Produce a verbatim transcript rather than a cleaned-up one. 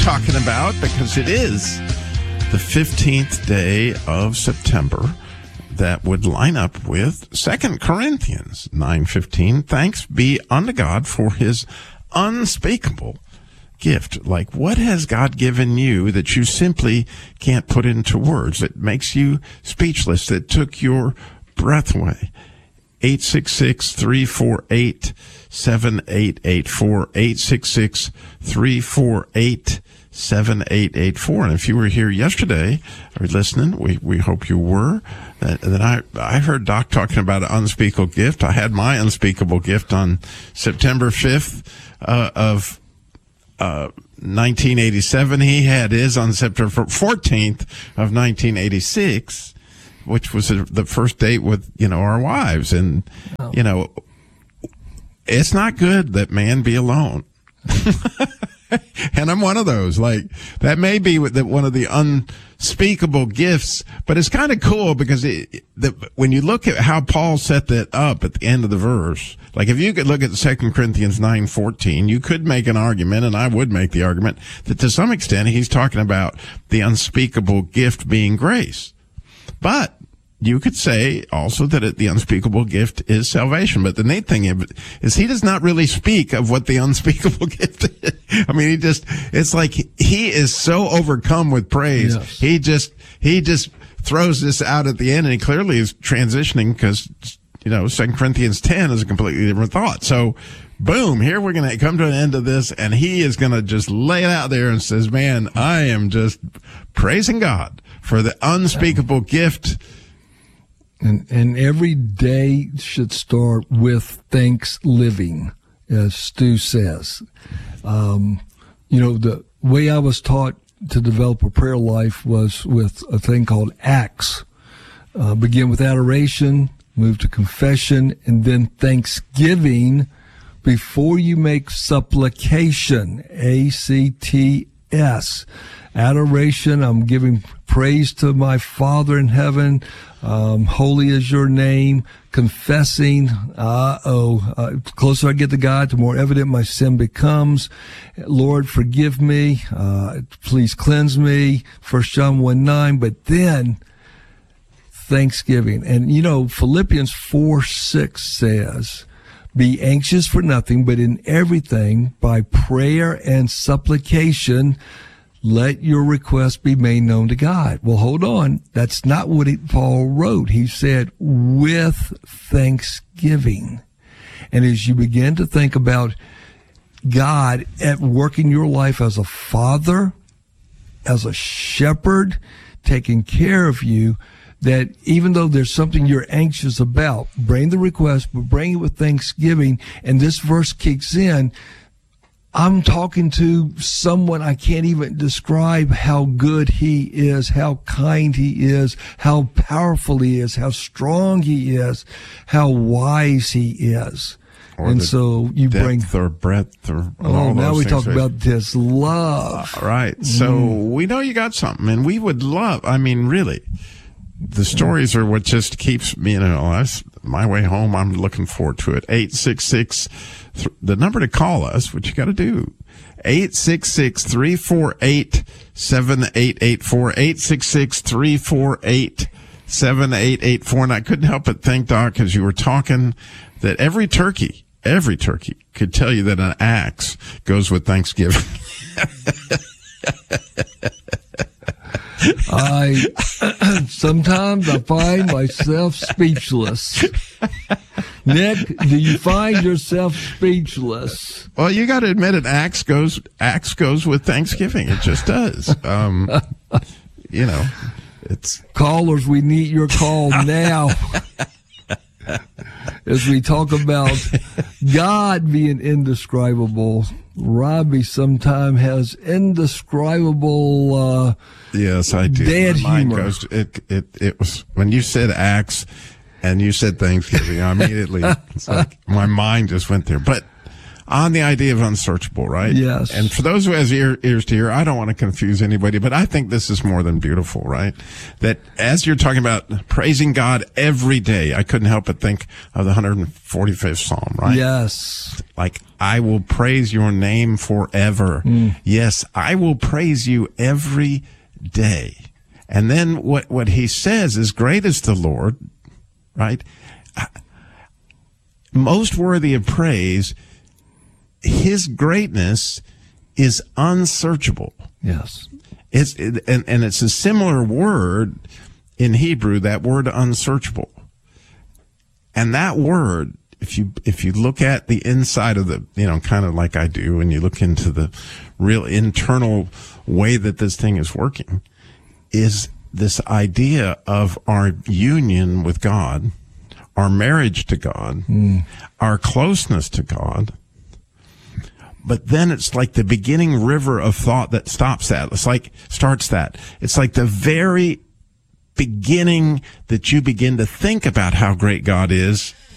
talking about, because it is the fifteenth day of September. That would line up with Second Corinthians nine fifteen. Thanks be unto God for his unspeakable gift. Like, what has God given you that you simply can't put into words, that makes you speechless, that took your breath away? eight six six, three four eight, seven eight eight four, eight six six, three four eight, seven eight eight four. And if you were here yesterday or listening, we, we hope you were, that, that I, I heard Doc talking about an unspeakable gift. I had my unspeakable gift on September fifth uh, of uh, nineteen eighty-seven. He had his on September fourteenth of nineteen eighty-six, which was the first date with, you know, our wives. And, oh. you know, it's not good that man be alone. And I'm one of those. Like, that may be one of the unspeakable gifts, but it's kind of cool because it, the, when you look at how Paul set that up at the end of the verse, like if you could look at Second Corinthians nine fourteen, you could make an argument, and I would make the argument, that to some extent he's talking about the unspeakable gift being grace. But you could say also that it, the unspeakable gift is salvation. But the neat thing is he does not really speak of what the unspeakable gift is. I mean, he just, it's like he is so overcome with praise. Yes. He just, he just throws this out at the end, and he clearly is transitioning because, you know, Second Corinthians ten is a completely different thought. So, boom, here we're going to come to an end of this, and he is going to just lay it out there and says, man, I am just praising God for the unspeakable gift. And and every day should start with thanksgiving, as Stu says. Um, you know, the way I was taught to develop a prayer life was with a thing called ACTS. Uh, begin with adoration, move to confession, and then thanksgiving before you make supplication, A C T S. Adoration, I'm giving praise to my Father in heaven. Um, holy is your name. Confessing, uh-oh, uh, the closer I get to God, the more evident my sin becomes. Lord, forgive me. Uh, please cleanse me. First John one nine. But then, thanksgiving. And, you know, Philippians four six says, be anxious for nothing, but in everything, by prayer and supplication, let your requests be made known to God. Well, hold on. That's not what it, Paul wrote. He said, with thanksgiving. And as you begin to think about God at work in your life as a father, as a shepherd, taking care of you, that even though there's something you're anxious about, bring the request, but bring it with thanksgiving. And this verse kicks in. I'm talking to someone I can't even describe how good he is, how kind he is, how powerful he is, how strong he is, how wise he is. Or and so you bring or breadth or oh, all now those we things. talk about this love. Uh, right. So mm. we know you got something, and we would love, I mean, really, the stories are what just keeps me, you know, that's my way home. I'm looking forward to it. eight six six, the number to call us, what you got to do, eight six six, three four eight, seven eight eight four, eight six six, three four eight, seven eight eight four. And I couldn't help but think, Doc, as you were talking, that every turkey, every turkey could tell you that an axe goes with Thanksgiving. I sometimes I find myself speechless. Nick, do you find yourself speechless? Well, you got to admit it. Axe goes, axe goes with Thanksgiving. It just does. Um, you know, it's callers. We need your call now. As we talk about God being indescribable, Robbie sometimes has indescribable. Uh, yes, I do. Dead My mind humor. goes to, it, it, it was when you said axe and you said Thanksgiving. I immediately, it's like my mind just went there. But on the idea of unsearchable, right? Yes. And for those who has ear, ears to hear, I don't want to confuse anybody, but I think this is more than beautiful, right? That as you're talking about praising God every day, I couldn't help but think of the one hundred forty-fifth Psalm, right? Yes. Like, I will praise your name forever. Mm. Yes, I will praise you every day. And then what, what he says is, great is the Lord, right? Most worthy of praise. His greatness is unsearchable. Yes. It's, it, and, and it's a similar word in Hebrew, that word unsearchable. And that word, if you, if you look at the inside of the, you know, kind of like I do, and you look into the real internal way that this thing is working, is this idea of our union with God, our marriage to God, mm. our closeness to God. But then it's like the beginning river of thought that stops that. It's like, starts that. It's like the very beginning that you begin to think about how great God is.